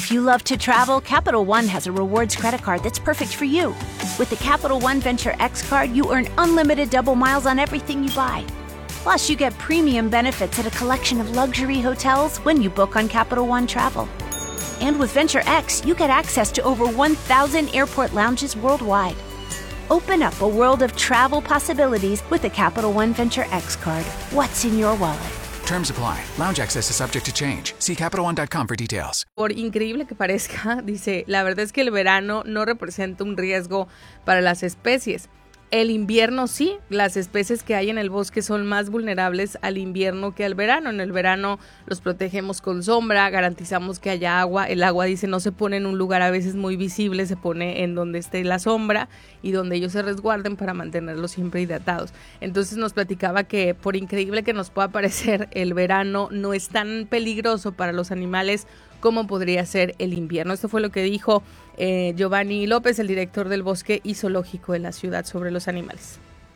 If you love to travel, Capital One has a rewards credit card that's perfect for you. With the Capital One Venture X card, you earn unlimited double miles on everything you buy. Plus, you get premium benefits at a collection of luxury hotels when you book on Capital One Travel. And with Venture X, you get access to over 1,000 airport lounges worldwide. Open up a world of travel possibilities with the Capital One Venture X card. What's in your wallet? Terms apply. Lounge access is subject to change. See CapitalOne.com for details. Por increíble que parezca, dice, la verdad es que el verano no representa un riesgo para las especies. El invierno sí, las especies que hay en el bosque son más vulnerables al invierno que al verano. En el verano los protegemos con sombra, garantizamos que haya agua. El agua, dice, no se pone en un lugar a veces muy visible, se pone en donde esté la sombra y donde ellos se resguarden para mantenerlos siempre hidratados. Entonces nos platicaba que por increíble que nos pueda parecer, el verano no es tan peligroso para los animales como podría ser el invierno. Esto fue lo que dijo Giovanni López, el director del Bosque y Zoológico de la ciudad, sobre los animales.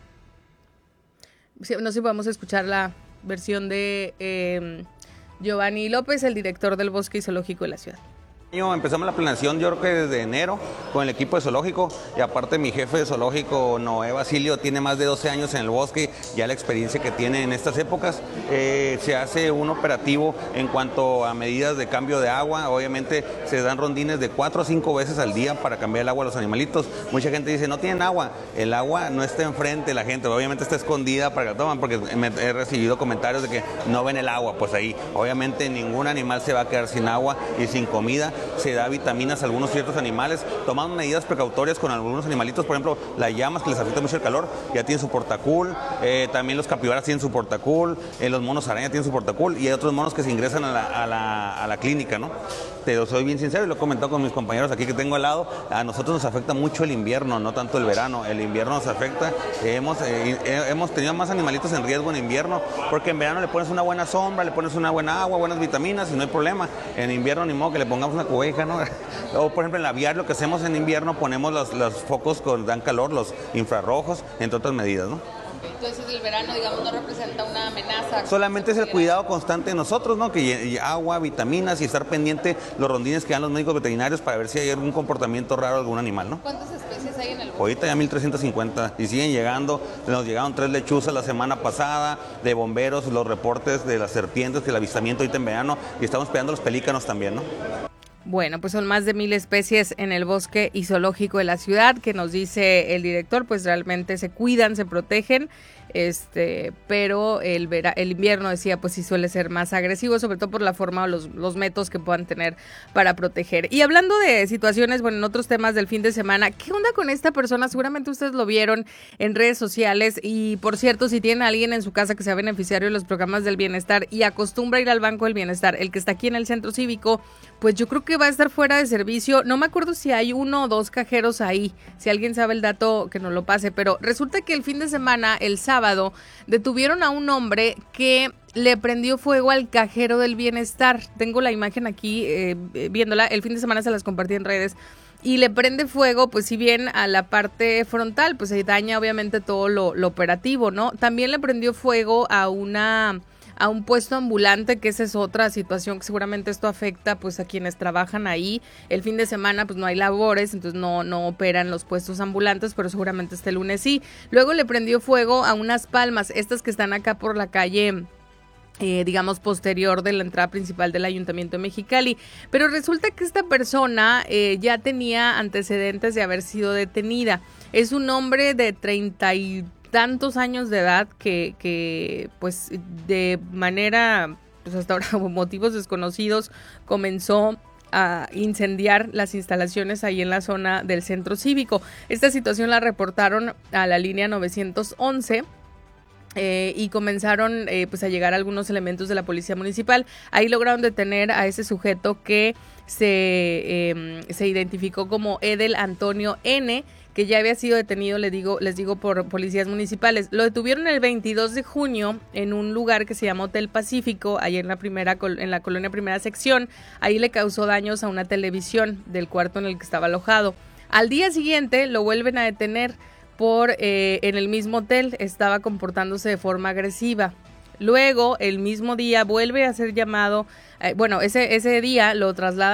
No sé si podemos escuchar la versión de Giovanni López, el director del Bosque y Zoológico de la ciudad. Empezamos la planeación yo creo que desde enero con el equipo de zoológico, y aparte mi jefe de zoológico, Noé Basilio, tiene más de 12 años en el bosque, ya la experiencia que tiene en estas épocas. Se hace un operativo en cuanto a medidas de cambio de agua. Obviamente se dan rondines de 4 o 5 veces al día para cambiar el agua a los animalitos. Mucha gente dice, no tienen agua. El agua no está enfrente de la gente, obviamente está escondida para que la toman, porque he recibido comentarios de que no ven el agua. Pues ahí, obviamente ningún animal se va a quedar sin agua y sin comida. Se da vitaminas a algunos ciertos animales, tomamos medidas precautorias con algunos animalitos, por ejemplo, las llamas, que les afecta mucho el calor, ya tienen su portacool, también los capibaras tienen su portacool, los monos araña tienen su portacool, y hay otros monos que se ingresan a la clínica, ¿no? Te soy bien sincero y lo he comentado con mis compañeros aquí que tengo al lado, a nosotros nos afecta mucho el invierno, no tanto el verano. El invierno nos afecta, hemos tenido más animalitos en riesgo en invierno, porque en verano le pones una buena sombra, le pones una buena agua, buenas vitaminas y no hay problema. En invierno ni modo que le pongamos una cobija, ¿no? O por ejemplo en la aviario, lo que hacemos en invierno, ponemos los focos que dan calor, los infrarrojos, entre otras medidas, ¿no? Entonces el verano, digamos, no representa una amenaza. Solamente es el cuidado constante de nosotros, ¿no? Que agua, vitaminas y estar pendiente los rondines que dan los médicos veterinarios para ver si hay algún comportamiento raro de algún animal, ¿no? ¿Cuántas especies hay en el bosque? Ahorita ya 1,350 y siguen llegando. Nos llegaron 3 lechuzas la semana pasada, de bomberos, los reportes de las serpientes, que el avistamiento ahorita en verano, y estamos esperando los pelícanos también, ¿no? Bueno, pues son más de 1,000 especies en el bosque y zoológico de la ciudad, que nos dice el director, pues realmente se cuidan, se protegen, pero el invierno, decía, pues sí suele ser más agresivo, sobre todo por la forma o los métodos que puedan tener para proteger. Y hablando de situaciones, bueno, en otros temas del fin de semana, ¿qué onda con esta persona? Seguramente ustedes lo vieron en redes sociales, y por cierto, si tienen a alguien en su casa que sea beneficiario de los programas del bienestar y acostumbra a ir al Banco del Bienestar, el que está aquí en el Centro Cívico, pues yo creo que va a estar fuera de servicio. No me acuerdo si hay 1 o 2 cajeros ahí, si alguien sabe el dato que nos lo pase, pero resulta que el fin de semana, el sábado, detuvieron a un hombre que le prendió fuego al cajero del bienestar. Tengo la imagen aquí viéndola, el fin de semana se las compartí en redes. Y le prende fuego, pues si bien a la parte frontal, pues se daña obviamente todo lo operativo, ¿no? También le prendió fuego a un puesto ambulante, que esa es otra situación que seguramente esto afecta pues a quienes trabajan ahí. El fin de semana pues no hay labores, entonces no operan los puestos ambulantes, pero seguramente este lunes sí. Luego le prendió fuego a unas palmas, estas que están acá por la calle, digamos posterior de la entrada principal del Ayuntamiento de Mexicali, pero resulta que esta persona ya tenía antecedentes de haber sido detenida. Es un hombre de 30 y tantos años de edad que pues de manera, pues hasta ahora por motivos desconocidos, comenzó a incendiar las instalaciones ahí en la zona del Centro Cívico. Esta situación la reportaron a la línea 911 y comenzaron pues a llegar algunos elementos de la policía municipal. Ahí lograron detener a ese sujeto que se identificó como Edel Antonio N., que ya había sido detenido, les digo, por policías municipales. Lo detuvieron el 22 de junio en un lugar que se llama Hotel Pacífico, ahí en la colonia Primera Sección. Ahí le causó daños a una televisión del cuarto en el que estaba alojado. Al día siguiente lo vuelven a detener en el mismo hotel, estaba comportándose de forma agresiva. Luego, el mismo día, vuelve a ser llamado, ese día lo trasladan